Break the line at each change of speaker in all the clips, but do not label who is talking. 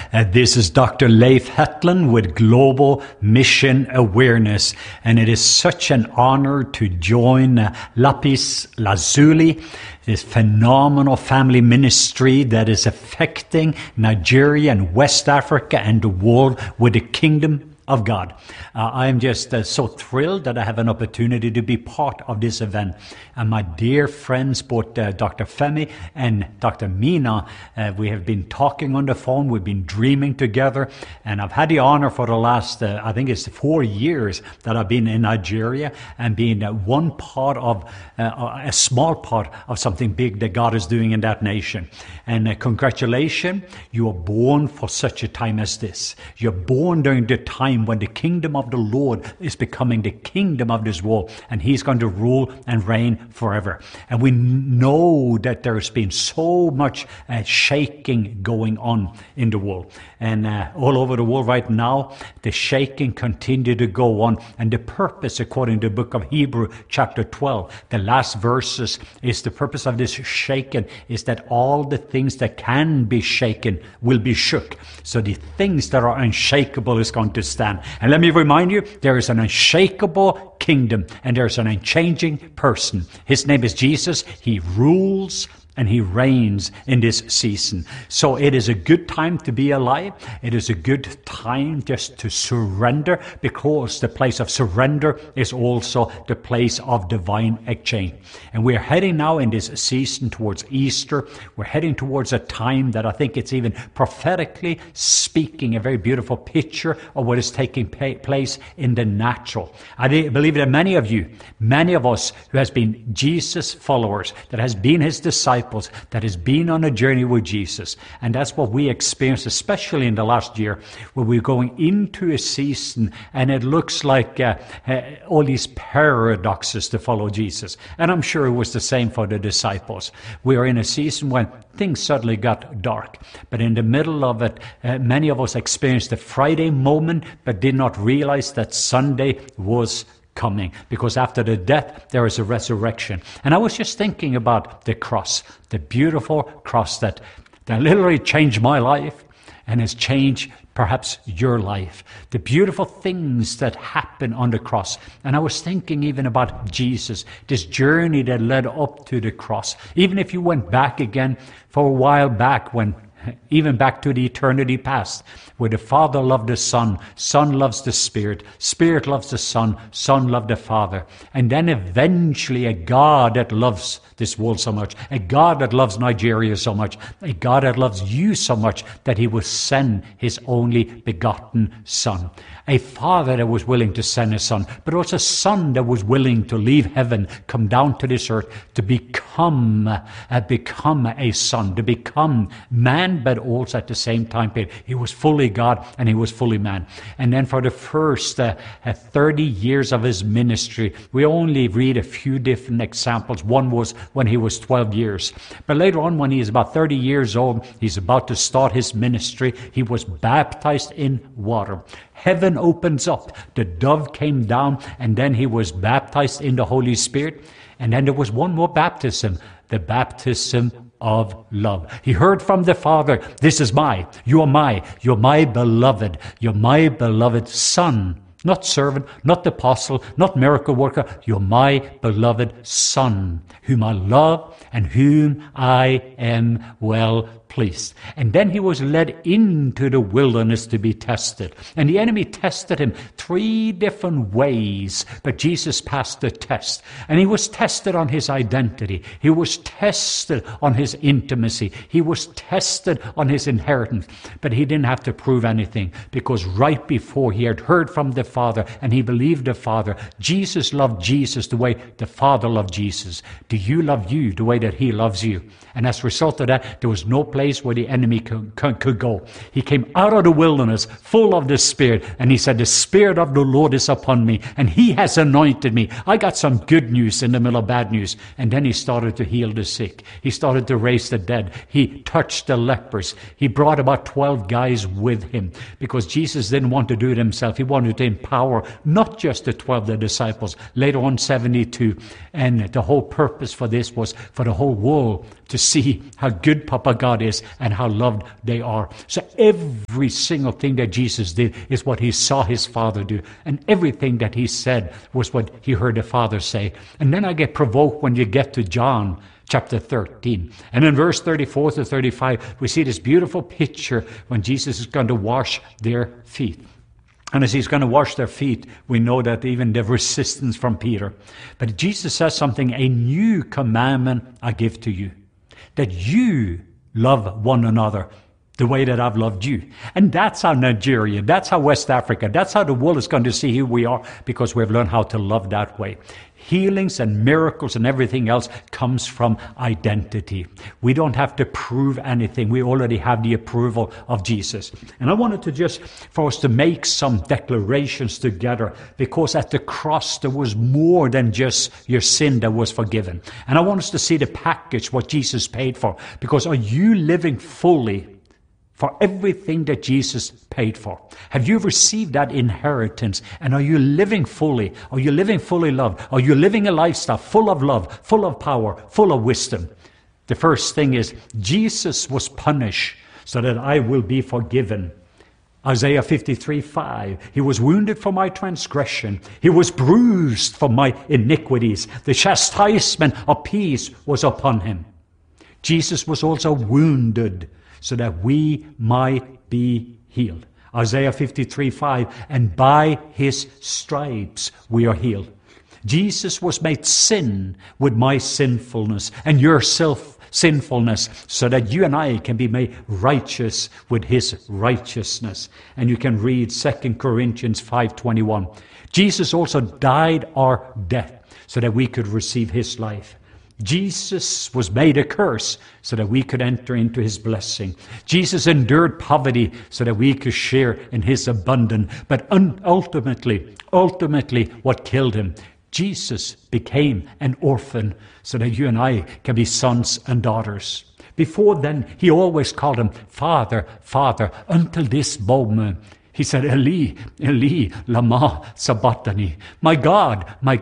This is Dr. Leif Hetland with Global Mission Awareness, and it is such an honor to join Lapis Lazuli, this phenomenal family ministry that is affecting Nigeria and West Africa and the world with the kingdom of God. I am just so thrilled that I have an opportunity to be part of this event. And my dear friends, both Dr. Femi and Dr. Mina, we have been talking on the phone, we've been dreaming together, and I've had the honor for the last, I think it's 4 years that I've been in Nigeria and being one part of, a small part of something big that God is doing in that nation. And congratulations, you are born for such a time as this. You're born during the time when the kingdom of the Lord is becoming the kingdom of this world, and He's going to rule and reign forever. And we know that there's been so much shaking going on in the world, and all over the world right now the shaking continue to go on. And the purpose, according to the book of Hebrew chapter 12, the last verses, is the purpose of this shaking is that all the things that can be shaken will be shook. So the things that are unshakable is going to stand. And let me remind you, there is an unshakable kingdom and there's an unchanging person. His name is Jesus. He rules and He reigns in this season. So it is a good time to be alive. It is a good time just to surrender, because the place of surrender is also the place of divine exchange. And we're heading now in this season towards Easter. We're heading towards a time that I think it's even prophetically speaking a very beautiful picture of what is taking place in the natural. I believe that many of us who has been Jesus followers, that has been His disciples, that has been on a journey with Jesus. And that's what we experienced, especially in the last year, where we're going into a season and it looks like all these paradoxes to follow Jesus. And I'm sure it was the same for the disciples. We are in a season when things suddenly got dark. But in the middle of it, many of us experienced the Friday moment, but did not realize that Sunday was coming, because after the death there is a resurrection. And I was just thinking about the cross, the beautiful cross that literally changed my life and has changed perhaps your life, the beautiful things that happen on the cross. And I was thinking even about Jesus, this journey that led up to the cross. Even if you went back again for a while back, even back to the eternity past, where the Father loved the Son, Son loves the Spirit, Spirit loves the Son, Son loved the Father. And then eventually a God that loves this world so much, a God that loves Nigeria so much, a God that loves you so much that He would send His only begotten Son. A Father that was willing to send His Son, but also a Son that was willing to leave heaven, come down to this earth, to become a Son, to become man, but also at the same time period, He was fully God and He was fully man. And then for the first 30 years of His ministry, we only read a few different examples. One was when He was 12 years. But later on, when He is about 30 years old, He's about to start His ministry. He was baptized in water. Heaven opens up. The dove came down, and then He was baptized in the Holy Spirit. And then there was one more baptism, the baptism of love. He heard from the Father, you're my beloved Son. Not servant, not apostle, not miracle worker. You're my beloved Son, whom I love and whom I am well pleased. And then He was led into the wilderness to be tested. And the enemy tested Him 3 different ways, but Jesus passed the test. And He was tested on His identity. He was tested on His intimacy. He was tested on His inheritance. But He didn't have to prove anything, because right before He had heard from the Father and He believed the Father, Jesus loved Jesus the way the Father loved Jesus. Do you love you the way that He loves you? And as a result of that, there was no place where the enemy could go. He came out of the wilderness full of the Spirit, and He said, the Spirit of the Lord is upon me, and He has anointed me. I got some good news in the middle of bad news. And then He started to heal the sick. He started to raise the dead. He touched the lepers. He brought about 12 guys with Him, because Jesus didn't want to do it Himself. He wanted to empower not just the 12, the disciples, later on 72. And the whole purpose for this was for the whole world to see how good Papa God is and how loved they are. So every single thing that Jesus did is what he saw his Father do. And everything that he said was what he heard the Father say. And then I get provoked when you get to John chapter 13. And in verse 34 to 35, we see this beautiful picture when Jesus is going to wash their feet. And as he's going to wash their feet, we know that even the resistance from Peter. But Jesus says something, a new commandment I give to you, that you love one another the way that I've loved you. And that's how Nigeria, that's how West Africa, that's how the world is going to see who we are, because we've learned how to love that way. Healings and miracles and everything else comes from identity. We don't have to prove anything. We already have the approval of Jesus. And I wanted to just, for us to make some declarations together, because at the cross there was more than just your sin that was forgiven. And I want us to see the package, what Jesus paid for. Because are you living fully for everything that Jesus paid for? Have you received that inheritance? And are you living fully? Are you living fully loved? Are you living a lifestyle full of love, full of power, full of wisdom? The first thing is, Jesus was punished so that I will be forgiven. Isaiah 53:5. He was wounded for my transgression. He was bruised for my iniquities. The chastisement of peace was upon him. Jesus was also wounded so that we might be healed. Isaiah 53:5, and by his stripes we are healed. Jesus was made sin with my sinfulness and your sinfulness, so that you and I can be made righteous with his righteousness. And you can read 2 Corinthians 5:21. Jesus also died our death so that we could receive his life. Jesus was made a curse so that we could enter into his blessing. Jesus endured poverty so that we could share in his abundance. But ultimately, what killed him? Jesus became an orphan so that you and I can be sons and daughters. Before then, he always called him Father, Father, until this moment. He said, Eli, Eli, lama sabachthani. My God,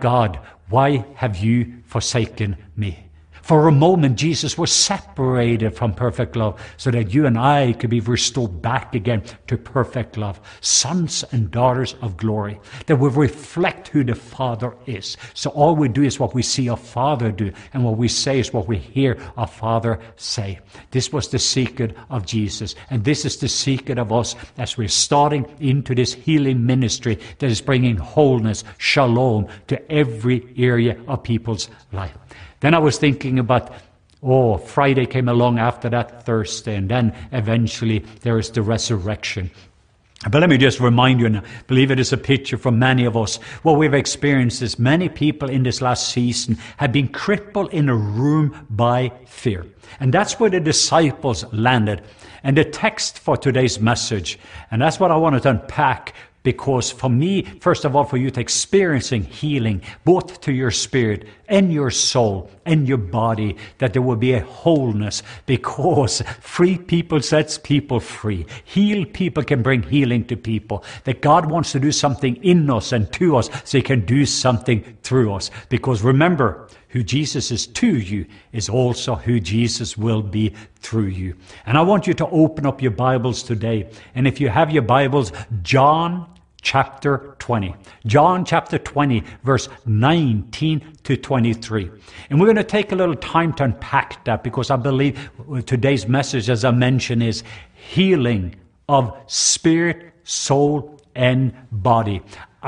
why have you forsaken me? For a moment, Jesus was separated from perfect love so that you and I could be restored back again to perfect love. Sons and daughters of glory that will reflect who the Father is. So all we do is what we see our Father do, and what we say is what we hear our Father say. This was the secret of Jesus, and this is the secret of us as we're starting into this healing ministry that is bringing wholeness, shalom to every area of people's life. Then I was thinking about, Friday came along after that, Thursday, and then eventually there is the resurrection. But let me just remind you, and I believe it is a picture for many of us. What we've experienced is many people in this last season have been crippled in a room by fear. And that's where the disciples landed. And the text for today's message, and that's what I wanted to unpack, because for me, first of all, for you to experiencing healing, both to your spirit and your soul and your body, that there will be a wholeness, because free people sets people free. Healed people can bring healing to people. That God wants to do something in us and to us so he can do something through us. Because remember, who Jesus is to you is also who Jesus will be through you. And I want you to open up your Bibles today. And if you have your Bibles, John chapter 20. John chapter 20, verse 19 to 23. And we're going to take a little time to unpack that, because I believe today's message, as I mentioned, is healing of spirit, soul, and body.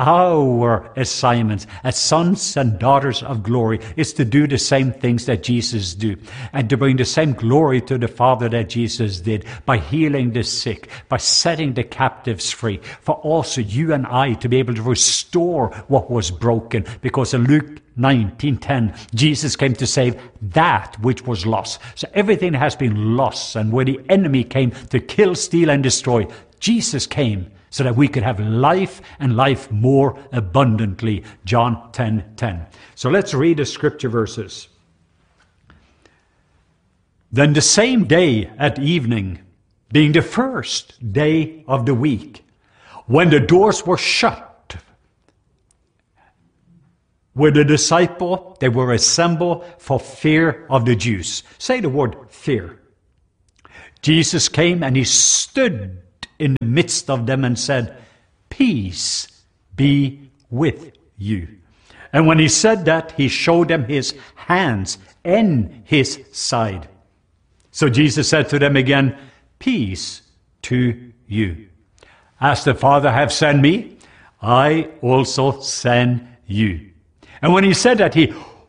Our assignments as sons and daughters of glory is to do the same things that Jesus did, and to bring the same glory to the Father that Jesus did, by healing the sick, by setting the captives free, for also you and I to be able to restore what was broken. Because in Luke 19:10, Jesus came to save that which was lost. So everything has been lost, and where the enemy came to kill, steal, and destroy, Jesus came so that we could have life, and life more abundantly. John 10:10. So let's read the scripture verses. Then the same day at evening, being the first day of the week, when the doors were shut, with the disciple, they were assembled for fear of the Jews. Say the word fear. Jesus came and he stood in the midst of them and said, "Peace be with you." And when he said that, he showed them his hands and his side. So Jesus said to them again, "Peace to you. As the Father hath sent me, I also send you." And when he said that,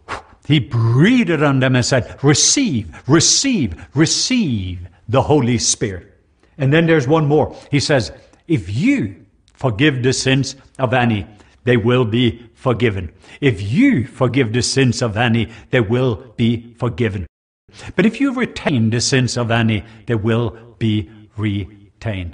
he breathed on them and said, "Receive, receive, receive the Holy Spirit." And then there's one more. He says, "If you forgive the sins of any, they will be forgiven. If you forgive the sins of any, they will be forgiven. But if you retain the sins of any, they will be retained."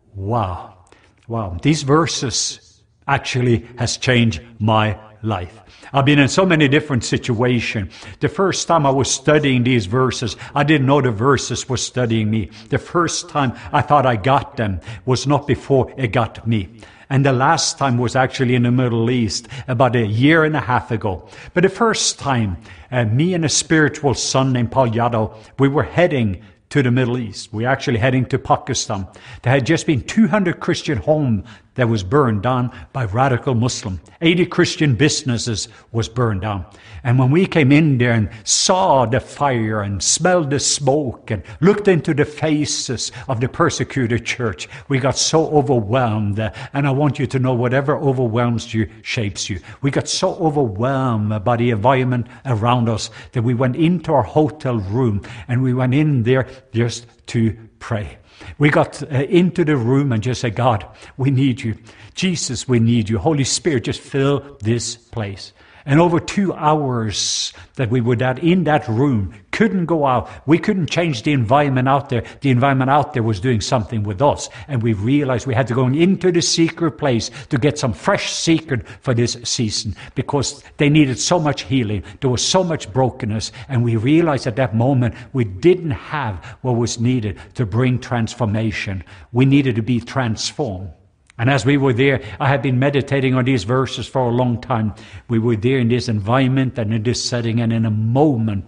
Wow. Wow. These verses actually has changed my life. I've been in so many different situations. The first time I was studying these verses, I didn't know the verses were studying me. The first time I thought I got them was not before it got me. And the last time was actually in the Middle East about a year and a half ago. But the first time, me and a spiritual son named Paul Yadav, we were heading to the Middle East. We were actually heading to Pakistan. There had just been 200 Christian homes that was burned down by radical Muslim. 80 Christian businesses was burned down. And when we came in there and saw the fire and smelled the smoke and looked into the faces of the persecuted church, we got so overwhelmed. And I want you to know, whatever overwhelms you shapes you. We got so overwhelmed by the environment around us that we went into our hotel room and we went in there just to pray. We got into the room and just said, "God, we need you. Jesus, we need you. Holy Spirit, just fill this place." And over 2 hours that we were in that room, couldn't go out. We couldn't change the environment out there. The environment out there was doing something with us. And we realized we had to go into the secret place to get some fresh secret for this season, because they needed so much healing. There was so much brokenness. And we realized at that moment we didn't have what was needed to bring transformation. We needed to be transformed. And as we were there, I had been meditating on these verses for a long time. We were there in this environment and in this setting, and in a moment,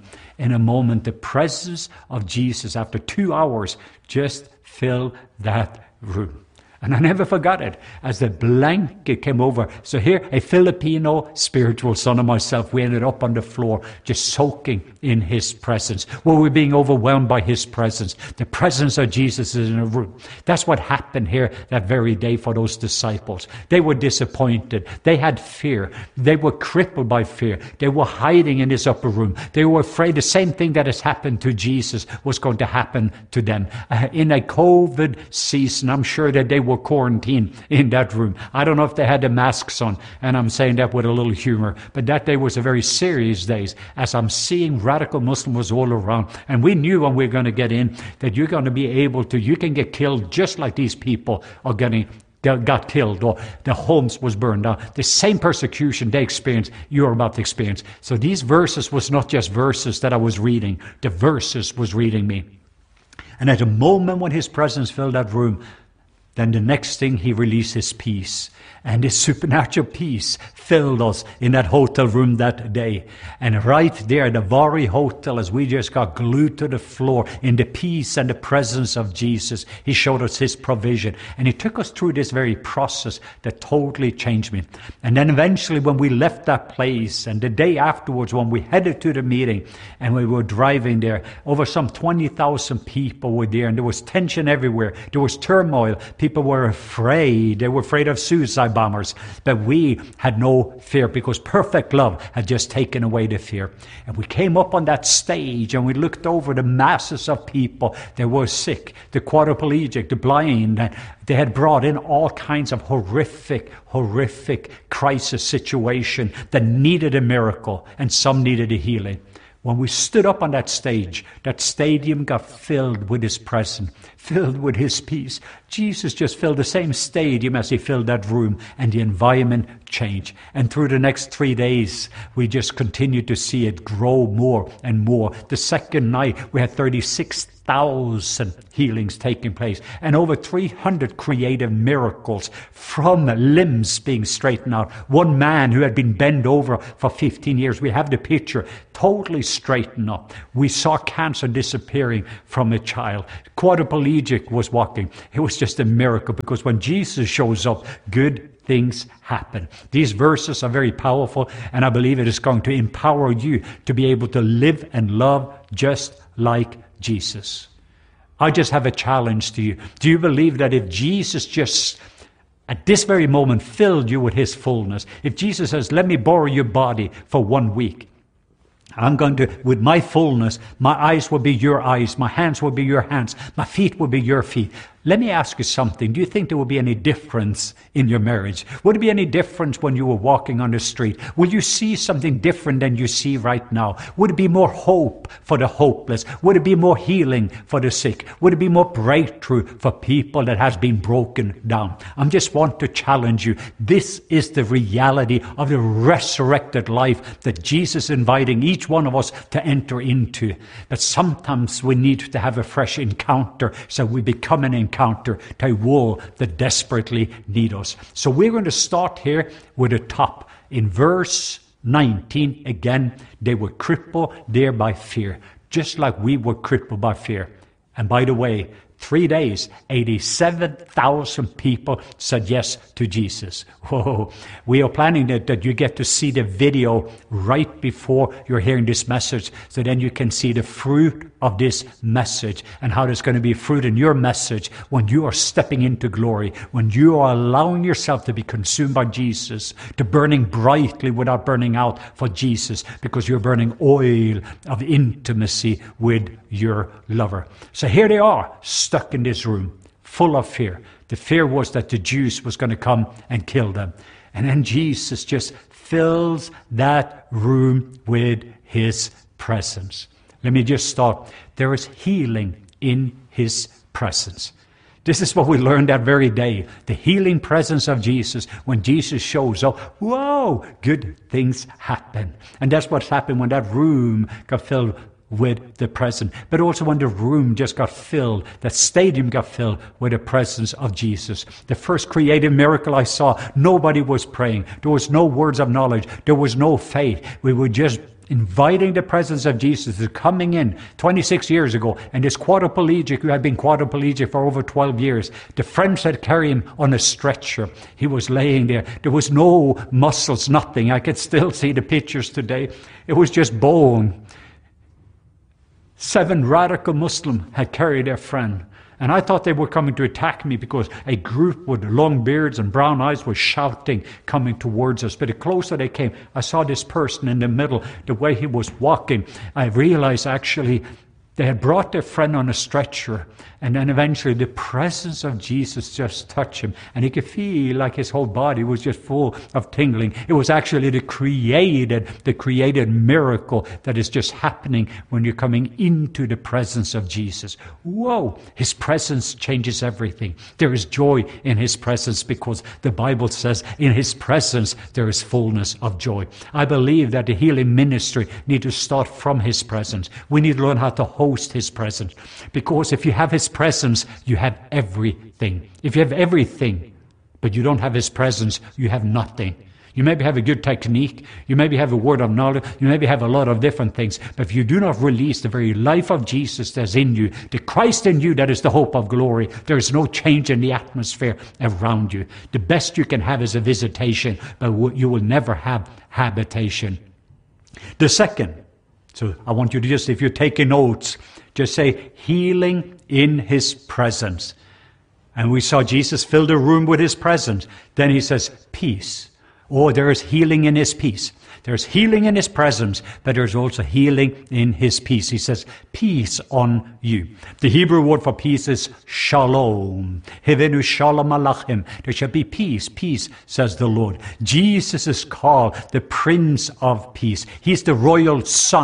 the presence of Jesus after 2 hours just filled that room. And I never forgot it as the blanket came over. So here, a Filipino spiritual son of myself, we ended up on the floor just soaking in his presence. Well, we're being overwhelmed by his presence. The presence of Jesus is in a room. That's what happened here that very day for those disciples. They were disappointed. They had fear. They were crippled by fear. They were hiding in this upper room. They were afraid the same thing that has happened to Jesus was going to happen to them. In a COVID season, I'm sure that they were quarantined in that room. I don't know if they had the masks on, and I'm saying that with a little humor, but that day was a very serious day, as I'm seeing radical Muslims all around. And we knew when we were going to get in that you're going to be able to, you can get killed just like these people are got killed, or the homes was burned down. The same persecution they experienced, you're about to experience. So these verses was not just verses that I was reading. The verses was reading me. And at the moment when his presence filled that room, then the next thing, he released his peace. And his supernatural peace filled us in that hotel room that day. And right there at the Vari Hotel, as we just got glued to the floor in the peace and the presence of Jesus, he showed us his provision. And he took us through this very process that totally changed me. And then eventually when we left that place, and the day afterwards when we headed to the meeting and we were driving there, over some 20,000 people were there, and there was tension everywhere. There was turmoil. People were afraid. They were afraid of suicide bombers. But we had no fear, because perfect love had just taken away the fear. And we came up on that stage and we looked over the masses of people that were sick, the quadriplegic, the blind. And they had brought in all kinds of horrific crisis situation that needed a miracle, and some needed a healing. When we stood up on that stage, that stadium got filled with his presence, filled with his peace. Jesus just filled the same stadium as he filled that room, and the environment changed. And through the next 3 days, we just continued to see it grow more and more. The second night, we had 36,000 1,000 healings taking place, and over 300 creative miracles, from limbs being straightened out. One man who had been bent over for 15 years, we have the picture, totally straightened up. We saw cancer disappearing from a child. Quadriplegic was walking. It was just a miracle, because when Jesus shows up, good things happen. These verses are very powerful, and I believe it is going to empower you to be able to live and love just like Jesus. I just have a challenge to you. Do you believe that if Jesus just at this very moment filled you with his fullness, if Jesus says, let me borrow your body for 1 week, I'm going to, with my fullness, my eyes will be your eyes, my hands will be your hands, my feet will be your feet. Let me ask you something. Do you think there will be any difference in your marriage? Would there be any difference when you were walking on the street? Will you see something different than you see right now? Would it be more hope for the hopeless? Would it be more healing for the sick? Would it be more breakthrough for people that has been broken down? I just want to challenge you. This is the reality of the resurrected life that Jesus is inviting each one of us to enter into. But sometimes we need to have a fresh encounter, so we become an encounter to a world that desperately need us. So we're going to start here with the top. In verse 19, again, they were crippled there by fear, just like we were crippled by fear. And by the way, 3 days, 87,000 people said yes to Jesus. Whoa. We are planning that you get to see the video right before you're hearing this message, so then you can see the fruit of this message and how there's going to be fruit in your message when you are stepping into glory, when you are allowing yourself to be consumed by Jesus, to burning brightly without burning out for Jesus, because you're burning oil of intimacy with your lover. So here they are, stuck in this room, full of fear. The fear was that the Jews was going to come and kill them. And then Jesus just fills that room with his presence. Let me just start. There is healing in his presence. This is what we learned that very day. The healing presence of Jesus. When Jesus shows up, whoa, good things happen. And that's what happened when that room got filled with the presence. But also when the room just got filled, that stadium got filled with the presence of Jesus. The first creative miracle I saw, nobody was praying. There was no words of knowledge. There was no faith. We were just inviting the presence of Jesus to coming in 26 years ago. And this quadriplegic, who had been quadriplegic for over 12 years, the friends had carried him on a stretcher. He was laying there. There was no muscles, nothing. I could still see the pictures today. It was just bone. 7 radical Muslims had carried their friend. And I thought they were coming to attack me, because a group with long beards and brown eyes was shouting, coming towards us. But the closer they came, I saw this person in the middle, the way he was walking. I realized actually they had brought their friend on a stretcher, and then eventually the presence of Jesus just touched him, and he could feel like his whole body was just full of tingling. It was actually the created miracle that is just happening when you're coming into the presence of Jesus. Whoa! His presence changes everything. There is joy in his presence, because the Bible says in his presence there is fullness of joy. I believe that the healing ministry needs to start from his presence. We need to learn how to host his presence, because if you have his presence, you have everything. If you have everything, but you don't have his presence, you have nothing. You maybe have a good technique, you maybe have a word of knowledge, you maybe have a lot of different things, but if you do not release the very life of Jesus that's in you, the Christ in you that is the hope of glory, there is no change in the atmosphere around you. The best you can have is a visitation, but you will never have habitation. The second, so I want you to just, if you're taking notes, just say healing in his presence. And we saw Jesus fill the room with his presence. Then he says peace. Oh, there is healing in his peace. There's healing in his presence, but there's also healing in his peace. He says, peace on you. The Hebrew word for peace is shalom. Hevenu shalom alachim. There shall be peace, peace, says the Lord. Jesus is called the Prince of Peace. He's the royal son,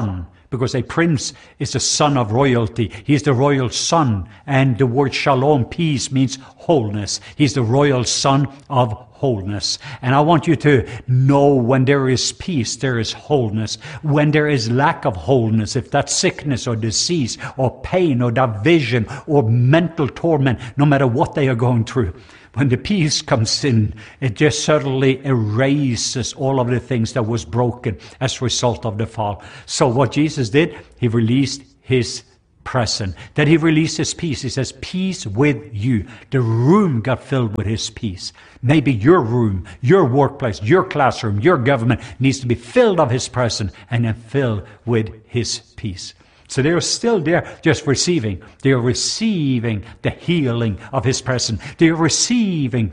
because a prince is the son of royalty. He's the royal son. And the word shalom, peace, means wholeness. He's the royal son of wholeness. And I want you to know when there is peace, there is wholeness. When there is lack of wholeness, if that's sickness or disease or pain or division or mental torment, no matter what they are going through, when the peace comes in, it just suddenly erases all of the things that was broken as a result of the fall. So what Jesus did, he released his presence. Then he released his peace. He says, peace with you. The room got filled with his peace. Maybe your room, your workplace, your classroom, your government needs to be filled of his presence and then filled with his peace. So they are still there just receiving. They are receiving the healing of his presence. They are receiving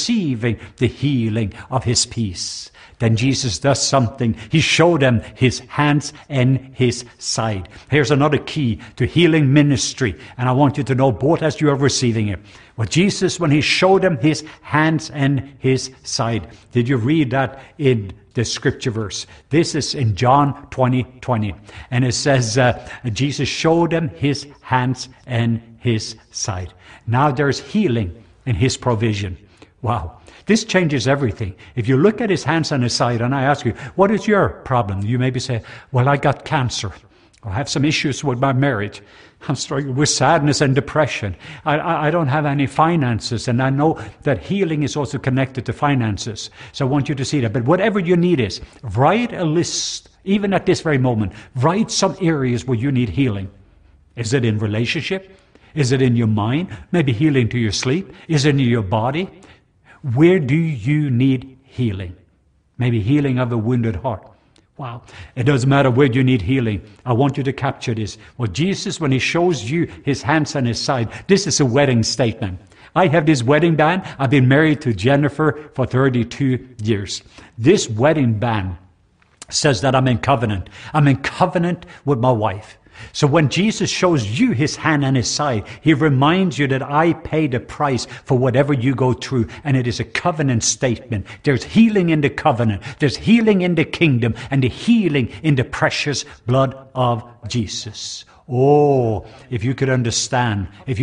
the healing of his peace. Then Jesus does something. He showed them his hands and his side. Here's another key to healing ministry. And I want you to know both as you are receiving it. Well, Jesus, when he showed them his hands and his side. Did you read that in the scripture verse? This is in John 20:20. And it says, Jesus showed them his hands and his side. Now there's healing in his provision. Wow. This changes everything. If you look at his hands and his side, and I ask you, what is your problem? You maybe say, well, I got cancer. Or I have some issues with my marriage. I'm struggling with sadness and depression. I don't have any finances. And I know that healing is also connected to finances. So I want you to see that. But whatever your need is, write a list, even at this very moment. Write some areas where you need healing. Is it in relationship? Is it in your mind? Maybe healing to your sleep? Is it in your body? Where do you need healing? Maybe healing of a wounded heart. Wow. It doesn't matter where you need healing. I want you to capture this. Well, Jesus, when he shows you his hands and his side, this is a wedding statement. I have this wedding band. I've been married to Jennifer for 32 years. This wedding band says that I'm in covenant. I'm in covenant with my wife. So when Jesus shows you his hand and his side, he reminds you that I paid the price for whatever you go through. And it is a covenant statement. There's healing in the covenant. There's healing in the kingdom and the healing in the precious blood of Jesus. Oh, if you could understand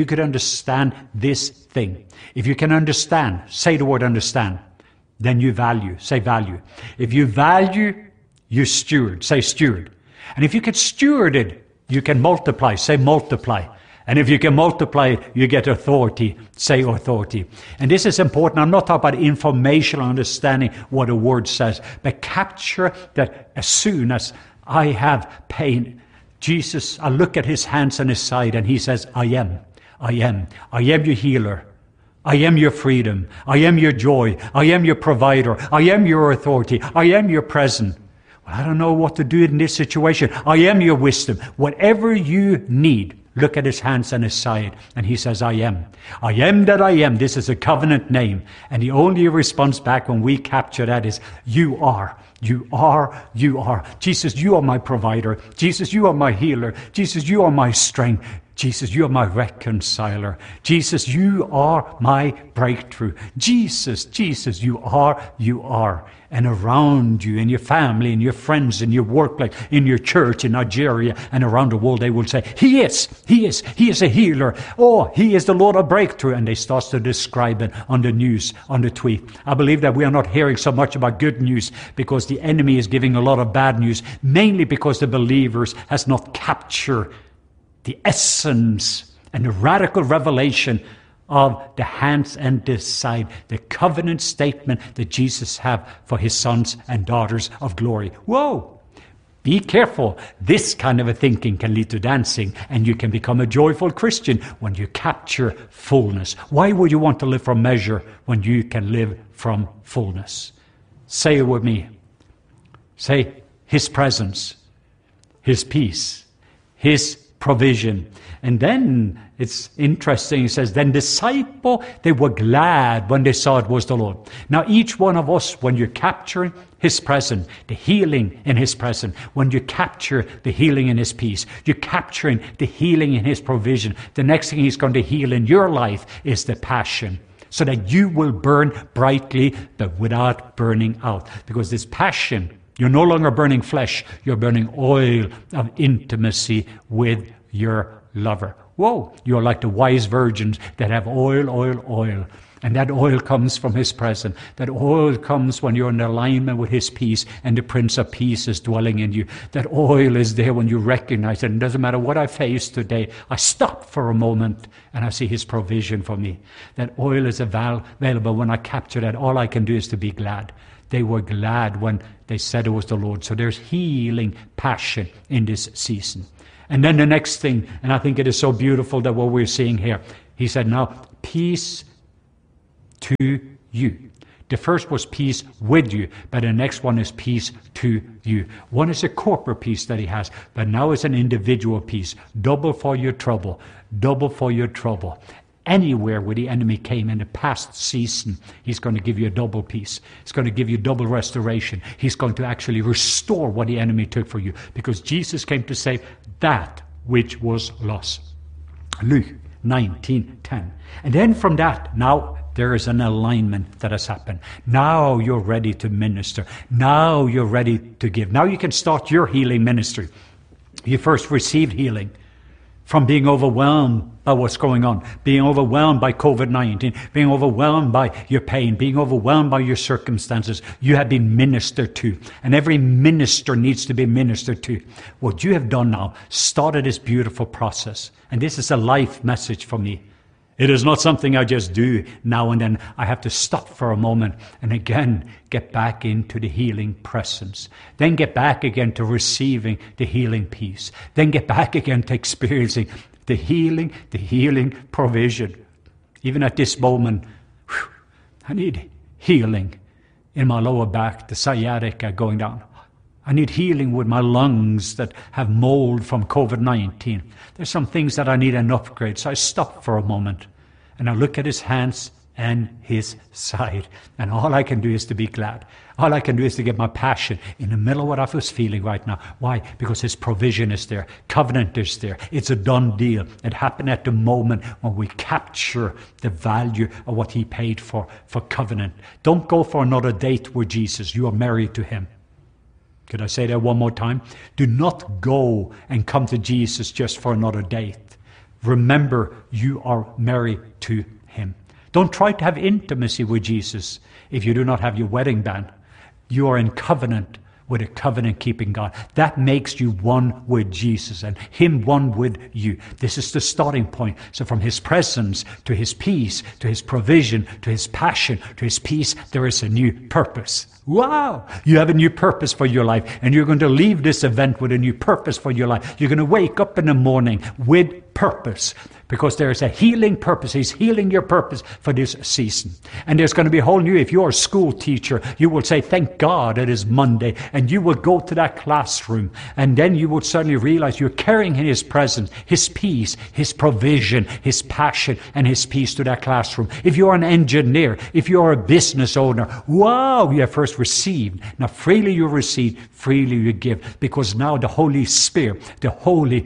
this thing. If you can understand, say the word understand. Then you value, say value. If you value, you steward, say steward. And if you can steward it, you can multiply, say multiply. And if you can multiply, you get authority, say authority. And this is important. I'm not talking about informational understanding what a word says, but capture that as soon as I have pain, Jesus, I look at his hands and his side and he says, I am your healer. I am your freedom. I am your joy. I am your provider. I am your authority. I am your present. I don't know what to do in this situation. I am your wisdom. Whatever you need, look at his hands and his side. And he says, I am. I am that I am. This is a covenant name. And the only response back when we capture that is, you are. You are. You are. Jesus, you are my provider. Jesus, you are my healer. Jesus, you are my strength. Jesus, you are my reconciler. Jesus, you are my breakthrough. Jesus, you are. And around you, in your family, in your friends, in your workplace, in your church, in Nigeria, and around the world, they will say, He is a healer. Oh, He is the Lord of breakthrough. And they start to describe it on the news, on the tweet. I believe that we are not hearing so much about good news because the enemy is giving a lot of bad news, mainly because the believers has not captured the essence and the radical revelation of the hands and the side, the covenant statement that Jesus have for his sons and daughters of glory. Whoa! Be careful. This kind of a thinking can lead to dancing, and you can become a joyful Christian when you capture fullness. Why would you want to live from measure when you can live from fullness? Say it with me. Say, his presence, his peace, his provision. And then it's interesting, it says, then disciple, they were glad when they saw it was the Lord. Now each one of us, when you're capturing his presence, the healing in his presence, when you capture the healing in his peace, you're capturing the healing in his provision, the next thing he's going to heal in your life is the passion. So that you will burn brightly, but without burning out. Because this passion You're no longer burning flesh. You're burning oil of intimacy with your lover. Whoa, you're like the wise virgins that have oil, oil, oil. And that oil comes from His presence. That oil comes when you're in alignment with His peace and the Prince of Peace is dwelling in you. That oil is there when you recognize it. It doesn't matter what I face today. I stop for a moment and I see His provision for me. That oil is available. When I capture that, all I can do is to be glad. They were glad when they said it was the Lord. So there's healing passion in this season. And then the next thing, and I think it is so beautiful that what we're seeing here, He said, now, peace to you. The first was peace with you, but the next one is peace to you. One is a corporate peace that He has, but now it's an individual peace. Double for your trouble. Double for your trouble. Anywhere where the enemy came in the past season, He's going to give you a double peace. He's going to give you double restoration. He's going to actually restore what the enemy took for you, because Jesus came to save that which was lost. Luke 19:10. And then from that, now there is an alignment that has happened. Now you're ready to minister. Now you're ready to give. Now you can start your healing ministry. You first received healing from being overwhelmed by what's going on, being overwhelmed by COVID-19, being overwhelmed by your pain, being overwhelmed by your circumstances. You have been ministered to, and every minister needs to be ministered to. What you have done now started this beautiful process, and this is a life message for me. It is not something I just do now and then. I have to stop for a moment and again get back into the healing presence. Then get back again to receiving the healing peace. Then get back again to experiencing the healing provision. Even at this moment, I need healing in my lower back, the sciatica going down. I need healing with my lungs that have mold from COVID-19. There's some things that I need an upgrade. So I stop for a moment and I look at His hands and His side. And all I can do is to be glad. All I can do is to get my passion in the middle of what I was feeling right now. Why? Because His provision is there. Covenant is there. It's a done deal. It happened at the moment when we capture the value of what He paid for covenant. Don't go for another date with Jesus. You are married to Him. Could I say that one more time? Do not go and come to Jesus just for another date. Remember, you are married to Him. Don't try to have intimacy with Jesus if you do not have your wedding band. You are in covenant with a covenant-keeping God. That makes you one with Jesus and Him one with you. This is the starting point. So from His presence to His peace, to His provision, to His passion, to His peace, there is a new purpose. Wow! You have a new purpose for your life, and you're going to leave this event with a new purpose for your life. You're going to wake up in the morning with purpose, because there is a healing purpose. He's healing your purpose for this season. And there's going to be a whole new, if you're a school teacher, you will say, thank God it is Monday. And you will go to that classroom. And then you will suddenly realize you're carrying in His presence, His peace, His provision, His passion, and His peace to that classroom. If you're an engineer, if you're a business owner, wow, you have first received. Now freely you receive, freely you give. Because now the Holy Spirit, the Holy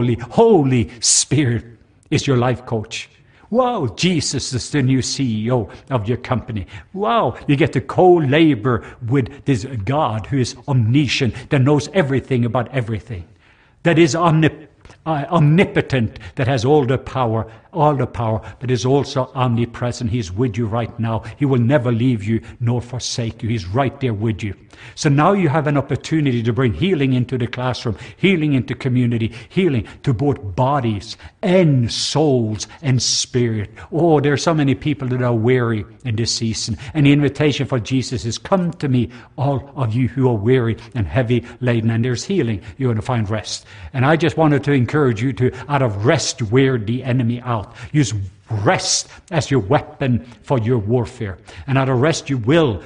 Spirit is your life coach. Wow, Jesus is the new CEO of your company. Wow, you get to co-labor with this God who is omniscient, that knows everything about everything, that is omnipotent, that has all the power, but is also omnipresent. He's with you right now. He will never leave you nor forsake you. He's right there with you. So now you have an opportunity to bring healing into the classroom, healing into community, healing to both bodies and souls and spirit. Oh, there are so many people that are weary in this season. And the invitation for Jesus is, come to me, all of you who are weary and heavy laden. And there's healing. You're going to find rest. And I just wanted to encourage you to, out of rest, wear the enemy out. Use rest as your weapon for your warfare. And out of rest you will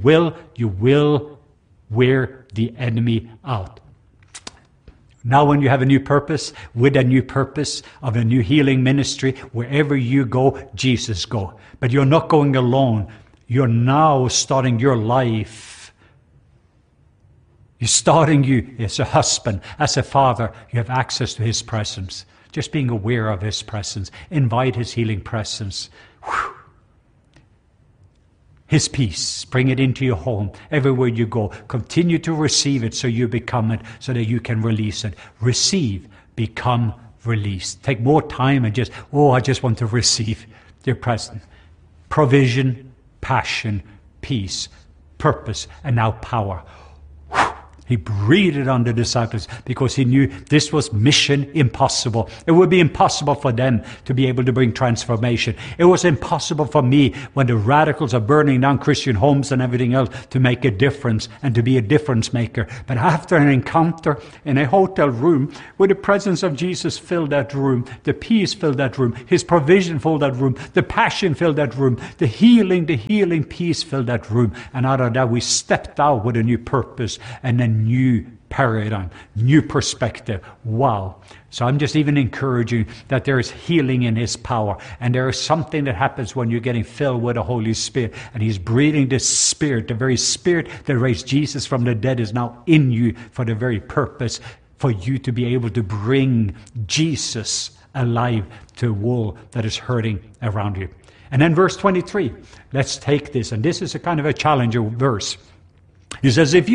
wear the enemy out. Now when you have a new purpose, with a new purpose of a new healing ministry, wherever you go, Jesus go. But you're not going alone. You're now starting your life. You're starting you as a husband, as a father. You have access to His presence. Just being aware of His presence. Invite His healing presence. Whew. His peace. Bring it into your home, everywhere you go. Continue to receive it so you become it, so that you can release it. Receive, become, release. Take more time and I just want to receive your presence. Provision, passion, peace, purpose, and now power. He breathed it on the disciples because he knew this was mission impossible. It would be impossible for them to be able to bring transformation. It was impossible for me, when the radicals are burning down Christian homes and everything else, to make a difference and to be a difference maker. But after an encounter in a hotel room where the presence of Jesus filled that room, the peace filled that room, His provision filled that room, the passion filled that room, the healing peace filled that room. And out of that we stepped out with a new purpose and a new paradigm, new perspective. Wow. So I'm just even encouraging that there is healing in His power. And there is something that happens when you're getting filled with the Holy Spirit. And He's breathing this Spirit, the very Spirit that raised Jesus from the dead is now in you for the very purpose for you to be able to bring Jesus alive to a world that is hurting around you. And then verse 23, let's take this. And this is a kind of a challenger verse. He says, if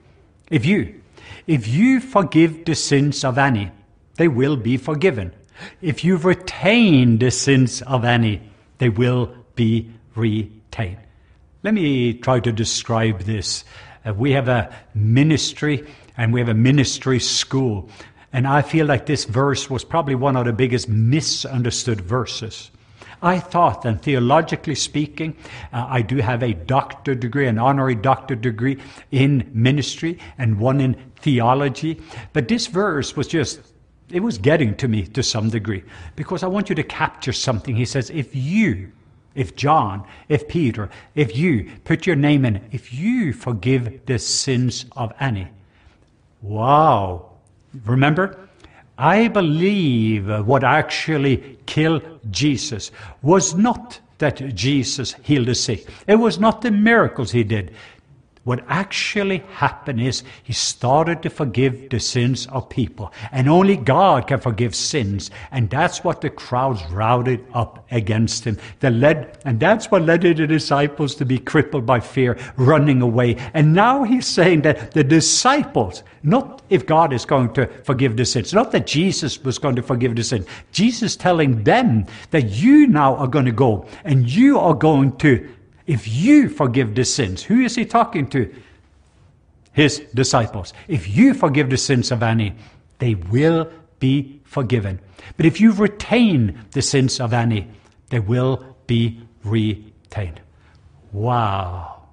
you forgive the sins of any, they will be forgiven. If you retain the sins of any, they will be retained. Let me try to describe this. We have a ministry and we have a ministry school. And I feel like this verse was probably one of the biggest misunderstood verses. I thought, and theologically speaking, I do have a doctorate degree, an honorary doctorate degree in ministry and one in theology. But this verse was it was getting to me to some degree, because I want you to capture something. He says, if John, if Peter, if you put your name in, if you forgive the sins of any. Wow. Remember? I believe what actually killed Jesus was not that Jesus healed the sick. It was not the miracles He did. What actually happened is He started to forgive the sins of people. And only God can forgive sins. And that's what the crowds routed up against Him. And that's what led the disciples to be crippled by fear, running away. And now He's saying that the disciples, not if God is going to forgive the sins, not that Jesus was going to forgive the sins. Jesus telling them that you now are going to go and you are going to, if you forgive the sins. Who is He talking to? His disciples. If you forgive the sins of any, they will be forgiven. But if you retain the sins of any, they will be retained. Wow.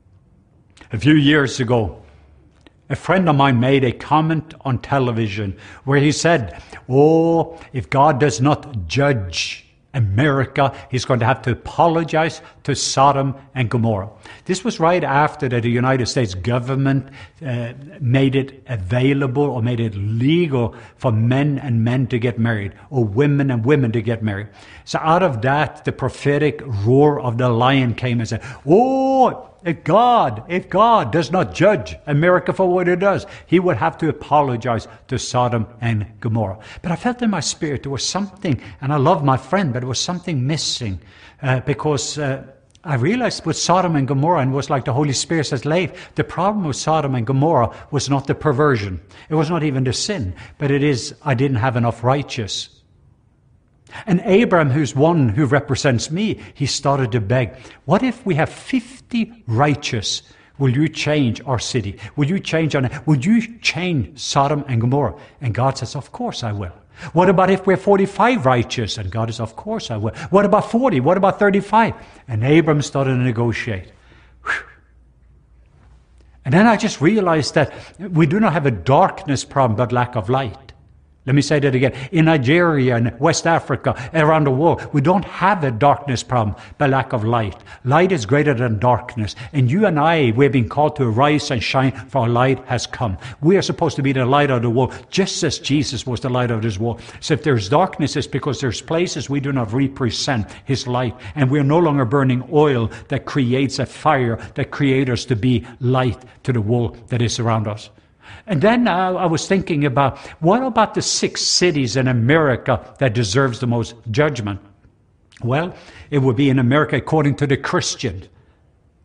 A few years ago, a friend of mine made a comment on television where he said, if God does not judge America, He's going to have to apologize to Sodom and Gomorrah. This was right after that the United States government made it available or made it legal for men and men to get married, or women and women to get married. So out of that, the prophetic roar of the lion came and said, if God does not judge America for what it does, He would have to apologize to Sodom and Gomorrah. But I felt in my spirit there was something, and I love my friend, but there was something missing because I realized with Sodom and Gomorrah, and it was like the Holy Spirit says, Leif, the problem with Sodom and Gomorrah was not the perversion. It was not even the sin, but it is, I didn't have enough righteous. And Abraham, who's one who represents me, he started to beg, what if we have 50 righteous? Will you change our city? Will you change Sodom and Gomorrah? And God says, of course I will. What about if we're 45 righteous? And God says, of course I will. What about 40? What about 35? And Abraham started to negotiate. Whew. And then I just realized that we do not have a darkness problem, but lack of light. Let me say that again. In Nigeria and West Africa, around the world, we don't have a darkness problem, but lack of light. Light is greater than darkness. And you and I, we're being called to arise and shine, for our light has come. We are supposed to be the light of the world, just as Jesus was the light of this world. So if there's darkness, it's because there's places we do not represent His light. And we're no longer burning oil that creates a fire that creates us to be light to the world that is around us. And then I was thinking about, what about the 6 cities in America that deserves the most judgment? Well, it would be in America according to the Christian.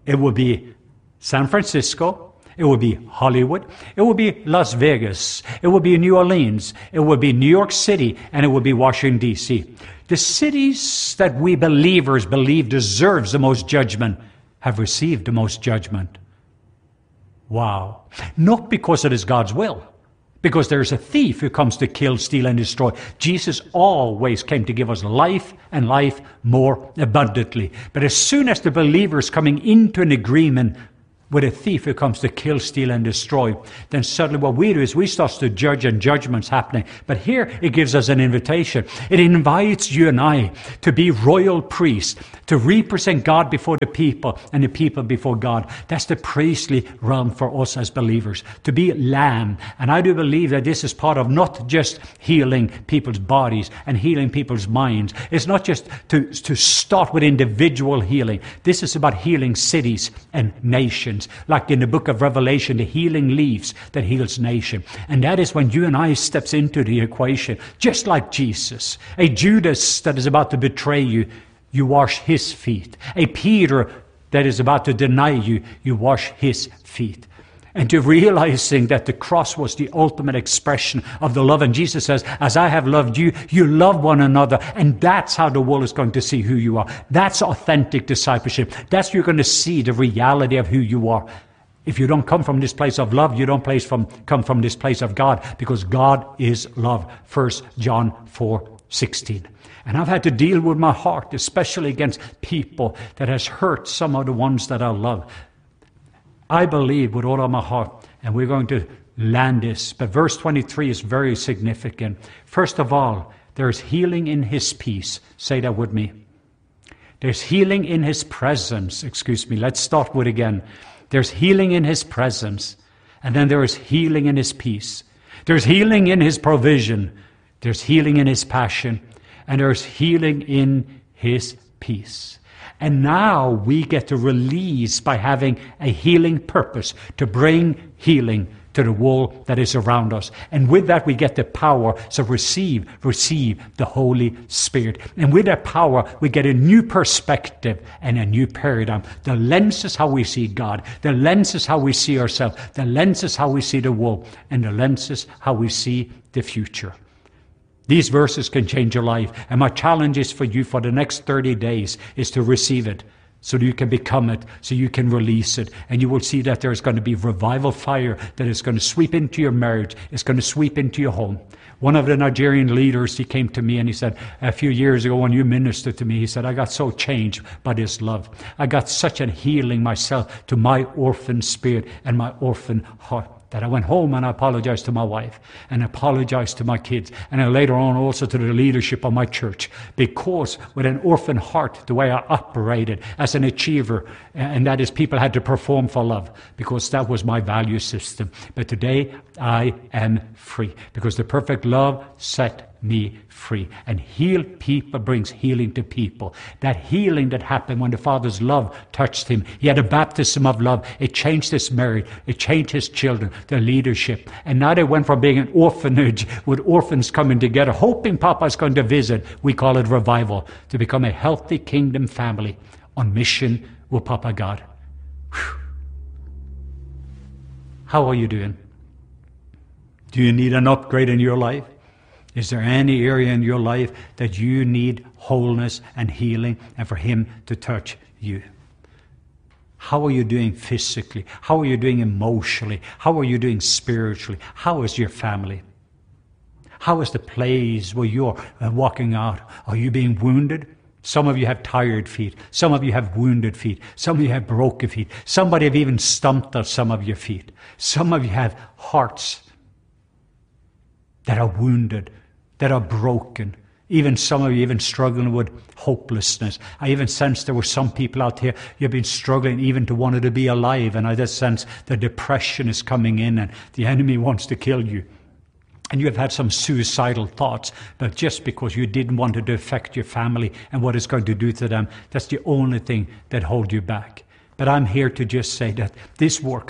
It will be San Francisco. It will be Hollywood. It will be Las Vegas. It will be New Orleans. It will be New York City. And it will be Washington, D.C. The cities that we believers believe deserves the most judgment have received the most judgment. Wow. Not because it is God's will. Because there's a thief who comes to kill, steal, and destroy. Jesus always came to give us life and life more abundantly. But as soon as the believer is coming into an agreement with a thief who comes to kill, steal, and destroy, then suddenly what we do is we start to judge and judgment's happening. But here it gives us an invitation. It invites you and I to be royal priests, to represent God before the people and the people before God. That's the priestly realm for us as believers, to be lamb. And I do believe that this is part of not just healing people's bodies and healing people's minds. It's not just to start with individual healing. This is about healing cities and nations. Like in the book of Revelation, the healing leaves that heals nation. And that is when you and I steps into the equation, just like Jesus. A Judas that is about to betray you, you wash his feet. A Peter that is about to deny you, you wash his feet. And to realizing that the cross was the ultimate expression of the love. And Jesus says, as I have loved you, you love one another. And that's how the world is going to see who you are. That's authentic discipleship. That's how you're going to see the reality of who you are. If you don't come from this place of love, you don't come from this place of God, because God is love. 1 John 4:16. And I've had to deal with my heart, especially against people that has hurt some of the ones that I love. I believe with all of my heart, and we're going to land this, but verse 23 is very significant. First of all, there's healing in his peace. Say that with me. There's healing in his presence. Let's start with again. There's healing in his presence, and then there is healing in his peace. There's healing in his provision. There's healing in his passion, and there's healing in his peace. And now we get to release by having a healing purpose to bring healing to the world that is around us. And with that we get the power. So receive the Holy Spirit. And with that power we get a new perspective and a new paradigm. The lens is how we see God. The lens is how we see ourselves. The lens is how we see the world. And the lens is how we see the future. These verses can change your life. And my challenge is for you for the next 30 days is to receive it so that you can become it, so you can release it. And you will see that there's going to be revival fire that is going to sweep into your marriage. It's going to sweep into your home. One of the Nigerian leaders, he came to me and he said, a few years ago when you ministered to me, he said, I got so changed by this love. I got such a healing myself to my orphan spirit and my orphan heart, that I went home and I apologized to my wife and apologized to my kids and then later on also to the leadership of my church, because with an orphan heart, the way I operated as an achiever, and that is people had to perform for love, because that was my value system. But today I am free, because the perfect love set me free. And heal people brings healing to people. That healing that happened when the Father's love touched him. He had a baptism of love. It changed his marriage. It changed his children, their leadership. And now they went from being an orphanage with orphans coming together, hoping Papa's going to visit. We call it revival, to become a healthy kingdom family on mission with Papa God. Whew. How are you doing? Do you need an upgrade in your life? Is there any area in your life that you need wholeness and healing and for him to touch you? How are you doing physically? How are you doing emotionally? How are you doing spiritually? How is your family? How is the place where you're walking out? Are you being wounded? Some of you have tired feet. Some of you have wounded feet. Some of you have broken feet. Somebody have even stumped on some of your feet. Some of you have hearts that are wounded, that are broken. Even some of you even struggling with hopelessness. I even sense there were some people out here, you've been struggling even to want to be alive. And I just sense the depression is coming in and the enemy wants to kill you. And you have had some suicidal thoughts, but just because you didn't want it to affect your family and what it's going to do to them, that's the only thing that holds you back. But I'm here to just say that this works.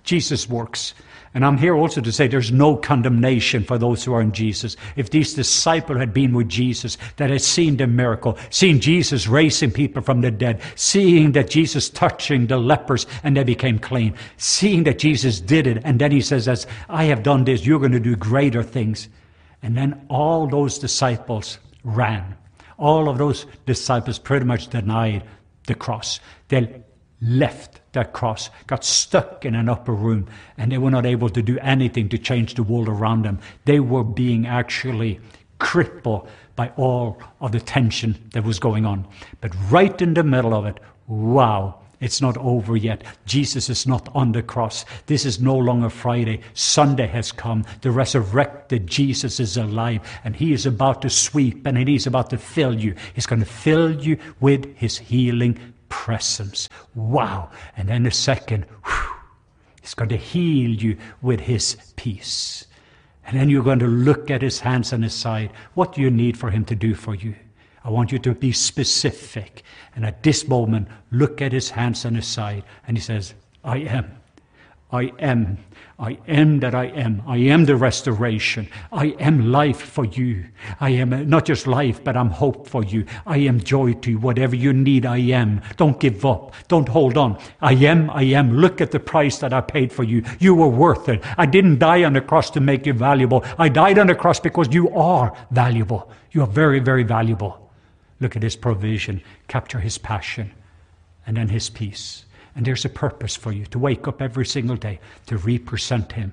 Jesus works. And I'm here also to say there's no condemnation for those who are in Jesus. If these disciples had been with Jesus, that had seen the miracle, seen Jesus raising people from the dead, seeing that Jesus touching the lepers and they became clean, seeing that Jesus did it, and then he says, as I have done this, you're going to do greater things. And then all those disciples ran. All of those disciples pretty much denied the cross. They left that cross, got stuck in an upper room, and they were not able to do anything to change the world around them. They were being actually crippled by all of the tension that was going on. But right in the middle of it, wow, it's not over yet. Jesus is not on the cross. This is no longer Friday. Sunday has come. The resurrected Jesus is alive, and he is about to sweep, and he's about to fill you. He's going to fill you with his healing presence. Wow. And then the second, he's going to heal you with his peace. And then you're going to look at his hands and his side. What do you need for him to do for you? I want you to be specific. And at this moment, look at his hands and his side. And he says, I am. I am. I am that I am. I am the restoration. I am life for you. I am not just life, but I'm hope for you. I am joy to you. Whatever you need, I am. Don't give up. Don't hold on. I am. I am. Look at the price that I paid for you. You were worth it. I didn't die on the cross to make you valuable. I died on the cross because you are valuable. You are very, very valuable. Look at his provision. Capture his passion. And then his peace. And there's a purpose for you to wake up every single day to represent him.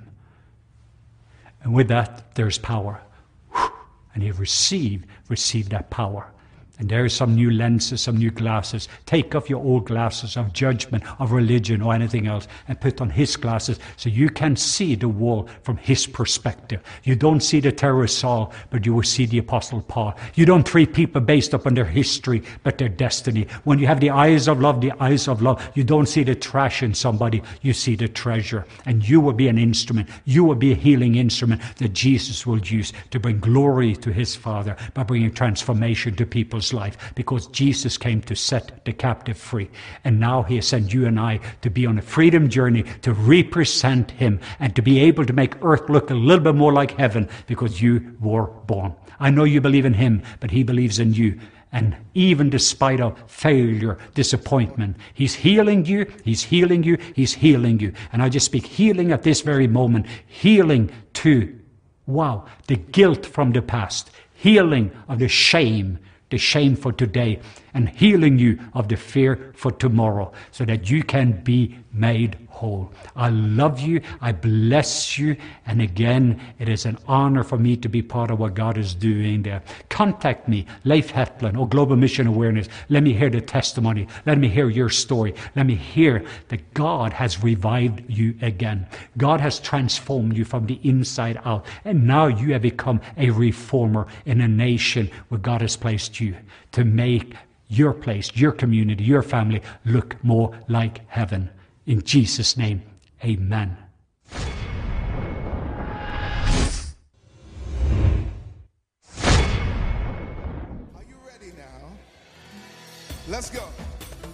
And with that, there's power. And you receive that power. And there are some new lenses, some new glasses. Take off your old glasses of judgment, of religion, or anything else, and put on his glasses so you can see the world from his perspective. You don't see the terrorist Saul, but you will see the Apostle Paul. You don't treat people based upon their history, but their destiny. When you have the eyes of love, you don't see the trash in somebody, you see the treasure. And you will be an instrument. You will be a healing instrument that Jesus will use to bring glory to his Father by bringing transformation to people's life, because Jesus came to set the captive free, and now he has sent you and I to be on a freedom journey to represent him and to be able to make earth look a little bit more like heaven, because you were born. I know you believe in him, but he believes in you. And even despite of failure, disappointment, he's healing you, he's healing you, he's healing you. And I just speak healing at this very moment, healing to, the guilt from the past, healing of the shame for today, and healing you of the fear for tomorrow, so that you can be made whole. I love you. I bless you. And again, it is an honor for me to be part of what God is doing there. Contact me, Leif Hetland, or Global Mission Awareness. Let me hear the testimony. Let me hear your story. Let me hear that God has revived you again. God has transformed you from the inside out. And now you have become a reformer in a nation where God has placed you to make your place, your community, your family look more like heaven. In Jesus' name, amen.
Are you ready now? Let's go.